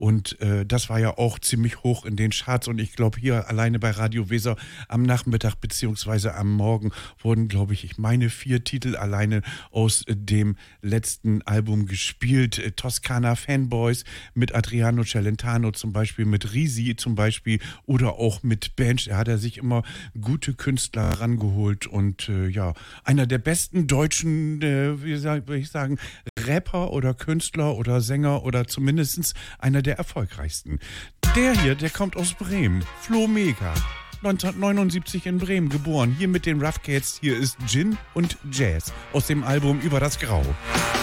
Und das war ja auch ziemlich hoch in den Charts. Und ich glaube, hier alleine bei Radio Weser am Nachmittag beziehungsweise am Morgen wurden, glaube ich, meine 4 Titel alleine aus dem letzten Album gespielt. Toskana Fanboys mit Adriano Celentano zum Beispiel, mit Risi zum Beispiel oder auch mit Bench. Da hat er sich immer gute Künstler rangeholt und einer der besten deutschen, will ich sagen, Rapper oder Künstler oder Sänger oder zumindest einer der erfolgreichsten. Der hier, der kommt aus Bremen. Flo Mega. 1979 in Bremen geboren. Hier mit den Rough Cats. Hier ist Gin und Jazz aus dem Album Über das Grau.